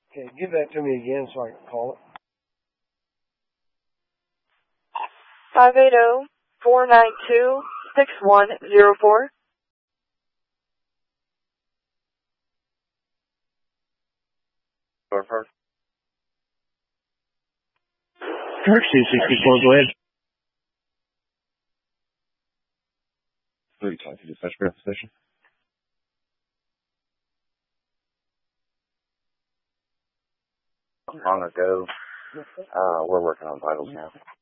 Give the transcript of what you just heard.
Okay, give that to me again so I can call it. 580-492-6104. First. Kirk, 264, go ahead. Who are you talking to? Dispatch graph station? Long ago. We're working on vitals now.